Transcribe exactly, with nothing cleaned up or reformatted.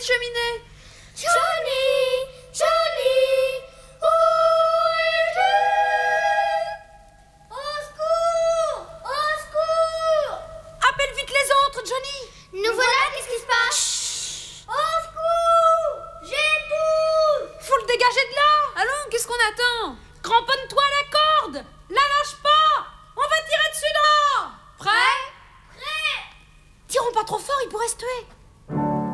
cheminée. Johnny, Johnny, où es-tu? Au secours, au secours! Appelle vite les autres, Johnny. Nous voilà, qu'est-ce qui se passe? Au secours! J'étouffe! Faut le dégager de là. Allons, qu'est-ce qu'on attend? Cramponne-toi à la corde. La lâche pas. On va tirer dessus là. Prêt? Prêt! Tirons pas trop fort, il pourrait se tuer.